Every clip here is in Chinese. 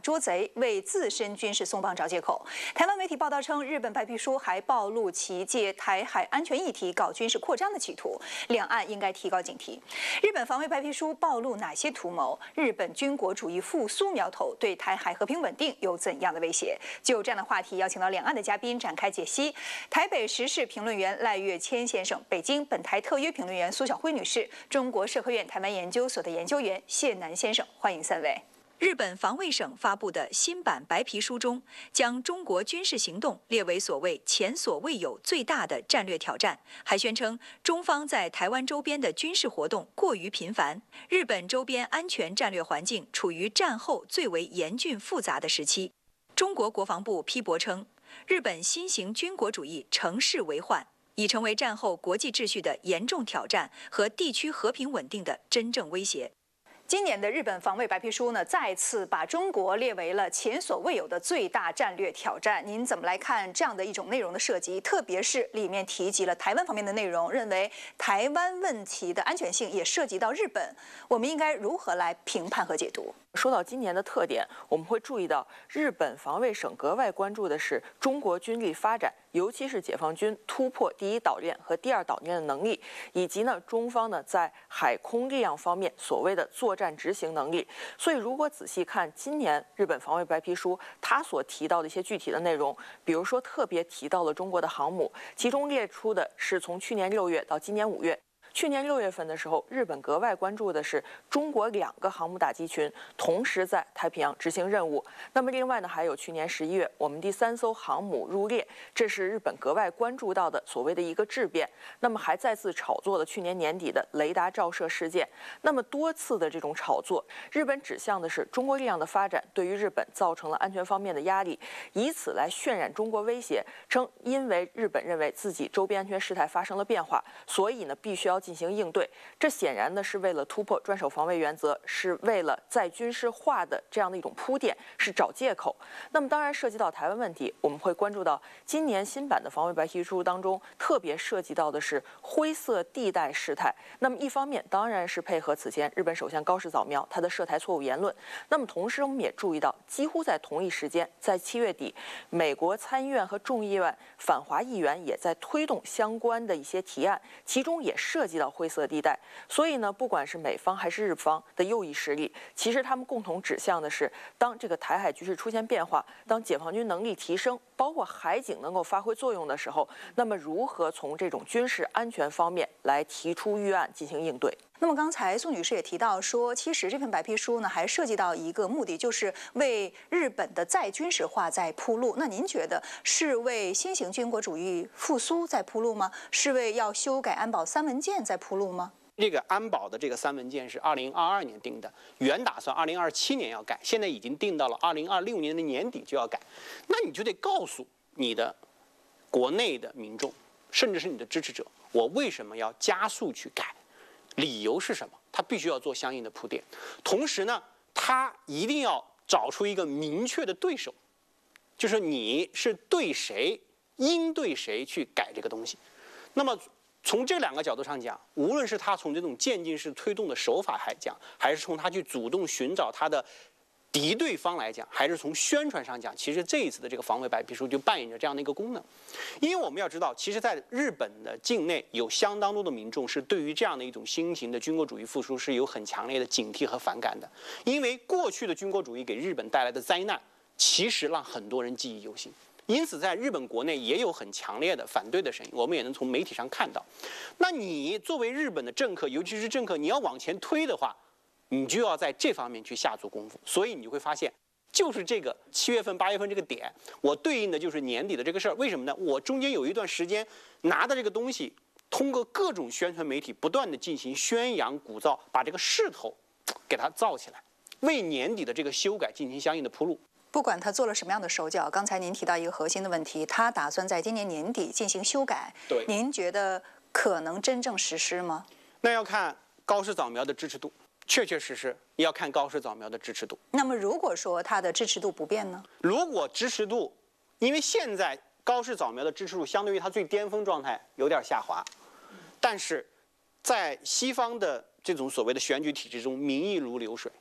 捉贼，为自身军事松绑找借口。台湾媒体报道称，日本白皮书还暴露其借台海安全议题搞军事扩张的企图，两岸应该提高警惕。日本防卫白皮书暴露哪些图谋？日本军国主义复苏苗头对台海和平稳定有怎样的威胁？就这样的话题，邀请到两岸的嘉宾展开解析。台北时事评论员赖岳谦先生，北京本台特约评论员苏晓辉女士，中国社科院台湾研究所的研究员谢南先生，欢迎三位。日本防卫省发布的新版白皮书中，将中国军事行动列为所谓前所未有最大的战略挑战，还宣称中方在台湾周边的军事活动过于频繁，日本周边安全战略环境处于战后最为严峻复杂的时期。中国国防部批驳称，日本新型军国主义乘势为患，已成为战后国际秩序的严重挑战和地区和平稳定的真正威胁。今年的日本防卫白皮书呢，再次把中国列为了前所未有的最大战略挑战。您怎么来看这样的一种内容的涉及？特别是里面提及了台湾方面的内容，认为台湾问题的安全性也涉及到日本，我们应该如何来评判和解读？ 说到今年的特点，我们会注意到日本防卫省格外关注的是中国军力发展，尤其是解放军突破第一岛链和第二岛链的能力，以及中方在海空力量方面所谓的作战执行能力。所以，如果仔细看今年日本防卫白皮书，它所提到的一些具体的内容，比如说特别提到了中国的航母，其中列出的是从去年6月到今年5月。去年6月份的时候，日本格外关注的是中国2个航母打击群同时在太平洋执行任务。那么另外还有去年11月我们第3艘航母入列，这是日本格外关注到的所谓的一个质变。那么还再次炒作了去年年底的雷达照射事件。那么多次的这种炒作，日本指向的是中国力量的发展对于日本造成了安全方面的压力，以此来渲染中国威胁，称因为日本认为自己周边安全事态发生了变化，所以必须要进行应对。这显然是为了突破专守防卫原则，是为了在军事化的这样的一种铺垫，是找借口。那么当然涉及到台湾问题，我们会关注到今年新版的防卫白皮书当中特别涉及到的是灰色地带事态。那么一方面当然是配合此前日本首相高市早苗他的涉台错误言论，那么同时我们也注意到，几乎在同一时间，在7月底，美国参议院和众议院反华议员也在推动相关的一些提案，其中也涉及到灰色地带。所以不管是美方还是日方的右翼势力，其实他们共同指向的是，当这个台海局势出现变化，当解放军能力提升，包括海警能够发挥作用的时候，那么如何从这种军事安全方面来提出预案进行应对。 那么刚才宋女士也提到说，其实这份白皮书呢，还涉及到一个目的，就是为日本的再军事化在铺路。那您觉得是为新型军国主义复苏在铺路吗？是为要修改安保3文件在铺路吗？ 这个安保的这个3文件是2022年定的，原打算2027年要改，现在已经定到了2026年的年底就要改。那你就得告诉你的国内的民众，甚至是你的支持者，我为什么要加速去改？理由是什么？他必须要做相应的铺垫，同时呢，他一定要找出一个明确的对手，就是你是对谁，应对谁去改这个东西。那么从这2个角度上讲，无论是他从这种渐进式推动的手法来讲，还是从他去主动寻找他的敌对方来讲，还是从宣传上讲，其实这一次的这个防卫白皮书就扮演着这样的一个功能。因为我们要知道，其实在日本的境内有相当多的民众是对于这样的一种新型的军国主义复苏是有很强烈的警惕和反感的，因为过去的军国主义给日本带来的灾难，其实让很多人记忆犹新。因此，在日本国内也有很强烈的反对的声音，我们也能从媒体上看到。那你作为日本的政客，尤其是政客，你要往前推的话，你就要在这方面去下足功夫。所以你会发现，就是这个7月份、8月份这个点，我对应的就是年底的这个事儿。为什么呢？我中间有一段时间拿的这个东西，通过各种宣传媒体不断的进行宣扬、鼓噪，把这个势头给它造起来，为年底的这个修改进行相应的铺路。 不管他做了什么样的手脚，刚才您提到一个核心的问题，他打算在今年年底进行修改。 对， 您觉得可能真正实施吗？ 那要看高市早苗的支持度，确确实实要看高市早苗的支持度。 那么如果说他的支持度不变呢？ 如果支持度，因为现在高市早苗的支持度相对于他最巅峰状态有点下滑，但是在西方的这种所谓的选举体制中，民意如流水。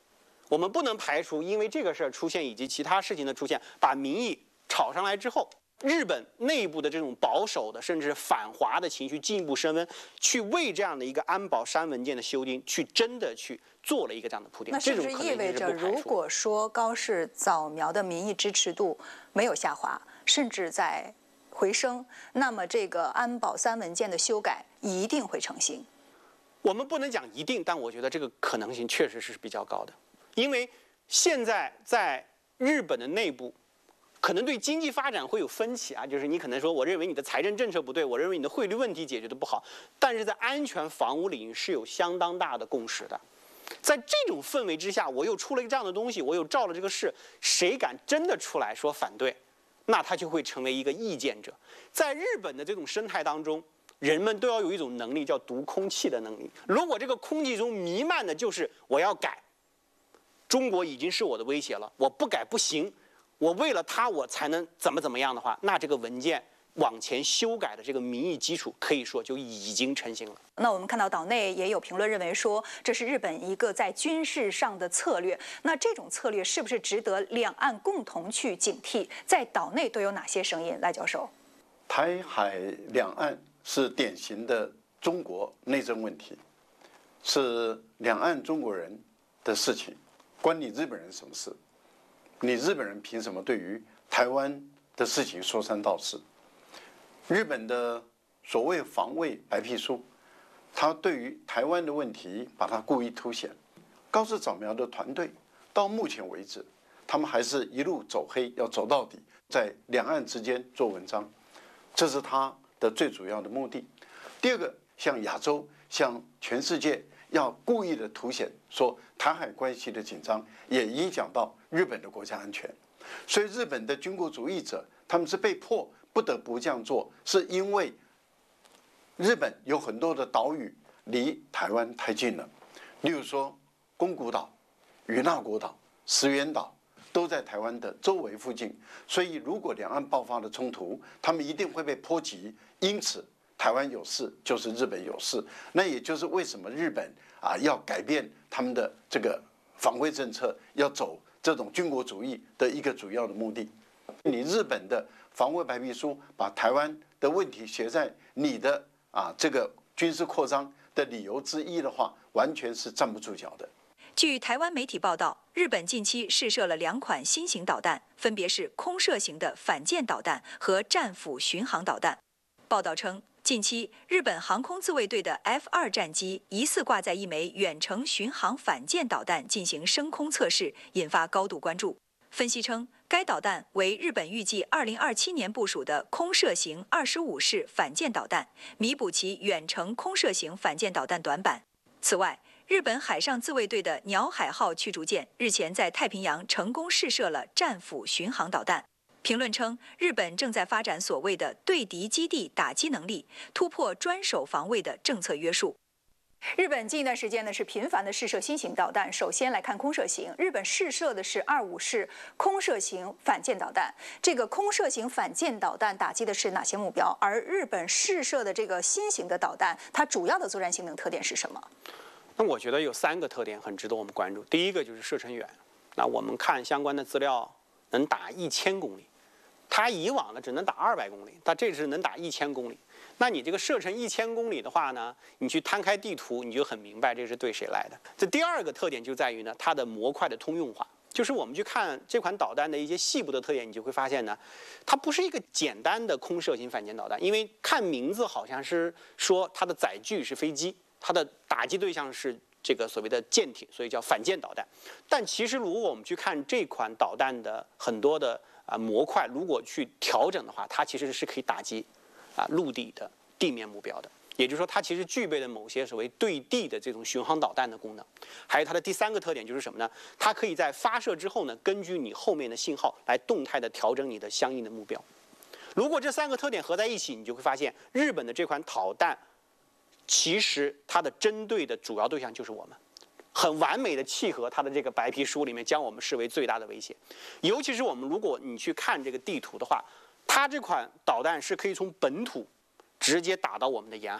我们不能排除因为这个事儿出现以及其他事情的出现，把民意炒上来之后，日本内部的这种保守的甚至反华的情绪进一步升温，去为这样的一个安保3文件的修订去真的去做了一个这样的铺垫。 那是不是意味着，如果说高市早苗的民意支持度没有下滑，甚至在回升，那么这个安保3文件的修改一定会成型？ 我们不能讲一定，但我觉得这个可能性确实是比较高的，因为现在在日本的内部。可能对经济发展会有分歧啊，就是你可能说，我认为你的财政政策不对，我认为你的汇率问题解决的不好，但是在安全防务领域是有相当大的共识的。在这种氛围之下，我又出了一个这样的东西，我又照了这个事，谁敢真的出来说反对，那他就会成为一个意见者。在日本的这种生态当中，人们都要有一种能力，叫读空气的能力。如果这个空气中弥漫的就是我要改，中国已经是我的威胁了，我不改不行。我为了他，我才能怎么样的话，那这个文件往前修改的这个民意基础，可以说就已经成型了。 那我们看到岛内也有评论认为说，这是日本一个在军事上的策略。那这种策略是不是值得两岸共同去警惕？在岛内都有哪些声音？赖教授， 台海两岸是典型的中国内政问题，是两岸中国人的事情，关你日本人什么事？你日本人凭什么对于台湾的事情说三道四？日本的所谓防卫白皮书，他对于台湾的问题把它故意凸显。高市早苗的团队到目前为止，他们还是一路走黑，要走到底，在两岸之间做文章，这是他的最主要的目的。第二个，像亚洲，像全世界，要故意的凸显说台海关系的紧张，也影响到日本的国家安全。所以日本的军国主义者，他们是被迫不得不这样做，是因为日本有很多的岛屿离台湾太近了，例如说宫古岛、与那国岛、石垣岛都在台湾的周围附近，所以如果两岸爆发的冲突，他们一定会被波及，因此台湾有事就是日本有事。那也就是为什么日本要改变他们的这个防卫政策，要走这种军国主义的一个主要的目的。你日本的防卫白皮书把台湾的问题写在你的这个军事扩张的理由之一的话，完全是站不住脚的。 据台湾媒体报道，日本近期试射了2款新型导弹，分别是空射型的反舰导弹和战斧巡航导弹。报道称，近期日本航空自卫队的 F-2战机疑似挂载一枚远程巡航反舰导弹进行升空测试，引发高度关注。分析称，该导弹为日本预计2027年部署的空射型25式反舰导弹，弥补其远程空射型反舰导弹短板。此外，日本海上自卫队的鸟海号驱逐舰日前在太平洋成功试射了战斧巡航导弹。评论称，日本正在发展所谓的对敌基地打击能力，突破专守防卫的政策约束。日本近一段时间呢是频繁的试射新型导弹。首先来看空射型，日本试射的是25式空射型反舰导弹。这个空射型反舰导弹打击的是哪些目标？而日本试射的这个新型的导弹，它主要的作战性能特点是什么？ 那我觉得有3个特点很值得我们关注。第一个就是射程远，那我们看相关的资料，能打1000公里。它以往呢只能打200公里，它这次能打1000公里。那你这个射程1000公里的话呢，你去摊开地图，你就很明白这是对谁来的。这第2个特点就在于呢，它的模块的通用化。就是我们去看这款导弹的一些细部的特点，你就会发现呢，它不是一个简单的空射型反舰导弹，因为看名字好像是说它的载具是飞机，它的打击对象是这个所谓的舰艇，所以叫反舰导弹。但其实如果我们去看这款导弹的很多的模块，如果去调整的话，它其实是可以打击陆地的地面目标的。也就是说，它其实具备了某些所谓对地的这种巡航导弹的功能。还有它的第3个特点就是什么呢？它可以在发射之后呢，根据你后面的信号来动态的调整你的相应的目标。如果这3个特点合在一起，你就会发现日本的这款导弹，其实它的针对的主要对象就是我们，很完美的契合它的这个白皮书里面将我们视为最大的威胁。尤其是我们如果你去看这个地图的话，它这款导弹是可以从本土直接打到我们的沿海的。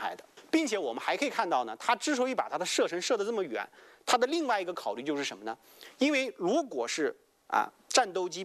并且我们还可以看到呢，它之所以把它的射程射得这么远，它的另外一个考虑就是什么呢？因为如果是战斗机